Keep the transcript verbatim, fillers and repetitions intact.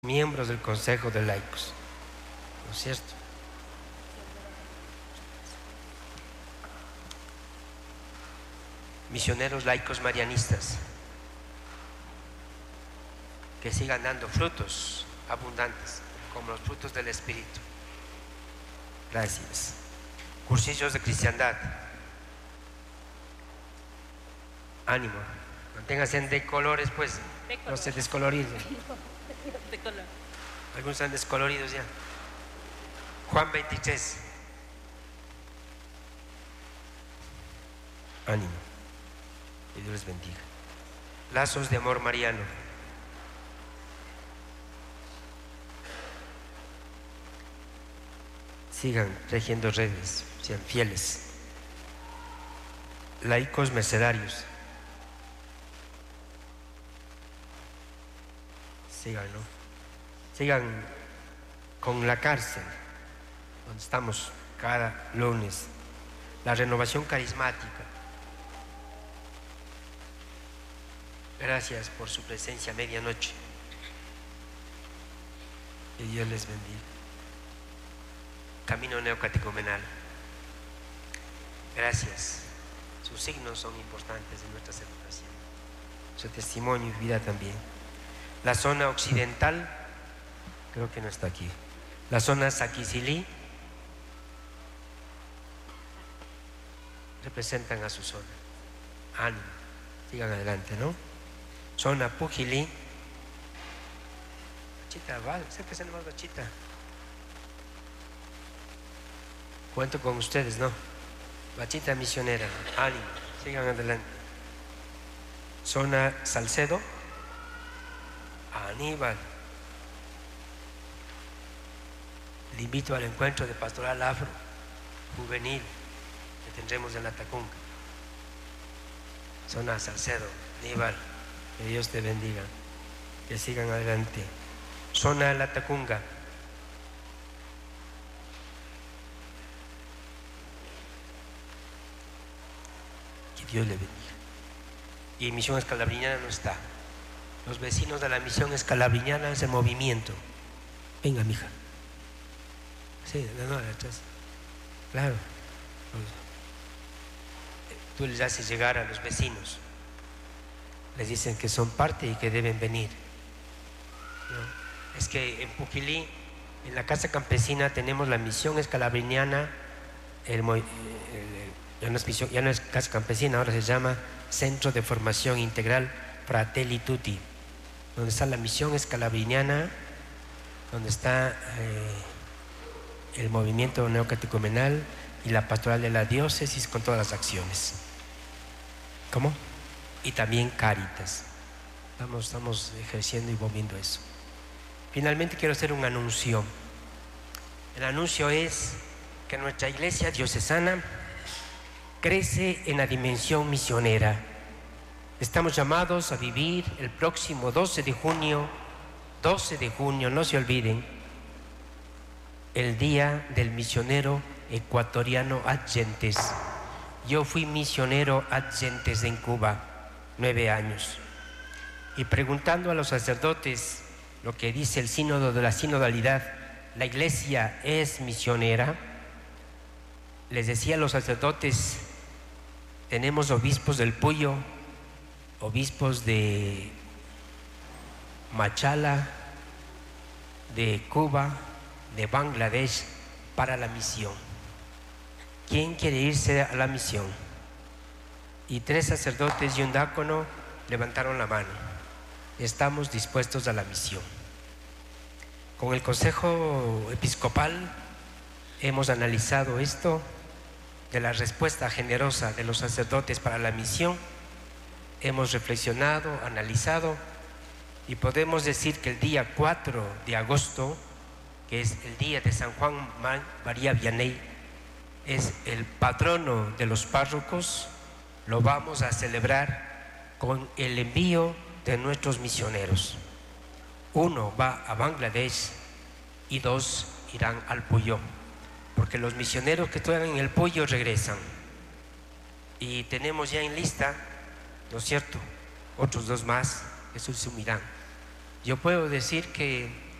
miembros del Consejo de Laicos, ¿no es cierto? Misioneros laicos marianistas, que sigan dando frutos abundantes, como los frutos del Espíritu. Gracias. Cursillos de cristiandad, ánimo, manténganse de colores, pues, de color. No se descoloricen. De color. Algunos están descoloridos ya. Juan veintitrés. Ánimo. Que Dios les bendiga. Lazos de amor mariano. Sigan tejiendo redes, sean fieles. Laicos mercedarios. Sigan, ¿no? Sigan con la cárcel, donde estamos cada lunes. La renovación carismática. Gracias por su presencia a medianoche. Que Dios les bendiga. Camino neocatecumenal. Gracias. Sus signos son importantes en nuestra celebración. Su testimonio y vida también. La zona occidental, creo que no está aquí. La zona Saquisilí, representan a su zona. Ánimo, sigan adelante, ¿no? Zona Pujilí. Bachita, vale, sé que es más bachita. Cuento con ustedes, ¿no? Bachita misionera, ánimo, sigan adelante. Zona Salcedo, Aníbal. Le invito al encuentro de pastoral afro juvenil que tendremos en la Tacunga. Zona Salcedo, Aníbal, que Dios te bendiga, que sigan adelante. Zona La Tacunga. Que Dios le bendiga. Y Misión Escalabriniana no está. Los vecinos de la Misión Escalabriniana hacen movimiento. Venga, mija. Sí, no, no, atrás. Claro. Tú les haces llegar a los vecinos. Les dicen que son parte y que deben venir. ¿No? Es que en Pujilí, en la Casa Campesina, tenemos la Misión Escalabriniana. El, el, el, ya, no es misión, ya no es Casa Campesina, ahora se llama Centro de Formación Integral Fratelli Tutti, donde está la Misión Escalabriniana, donde está eh, el movimiento neocatecumenal y la pastoral de la diócesis con todas las acciones. ¿Cómo? Y también Cáritas. Estamos, estamos ejerciendo y moviendo eso. Finalmente quiero hacer un anuncio. El anuncio es que nuestra iglesia diocesana crece en la dimensión misionera. Estamos llamados a vivir el próximo doce de junio, doce de junio, no se olviden, el Día del Misionero Ecuatoriano Adyentes. Yo fui misionero Adyentes en Cuba, nueve años. Y preguntando a los sacerdotes lo que dice el sínodo de la sinodalidad, ¿la iglesia es misionera? Les decía a los sacerdotes, tenemos obispos del Puyo, obispos de Machala, de Cuba, de Bangladesh, para la misión. ¿Quién quiere irse a la misión? Y tres sacerdotes y un diácono levantaron la mano. Estamos dispuestos a la misión. Con el Consejo Episcopal hemos analizado esto de la respuesta generosa de los sacerdotes para la misión. Hemos reflexionado, analizado y podemos decir que el día cuatro de agosto, que es el día de San Juan María Vianney, es el patrono de los párrocos, lo vamos a celebrar con el envío de nuestros misioneros. Uno va a Bangladesh y dos irán al Puyo, porque los misioneros que están en el Puyo regresan. Y tenemos ya en lista, ¿no es cierto?, otros dos más que se sumirán. Yo puedo decir que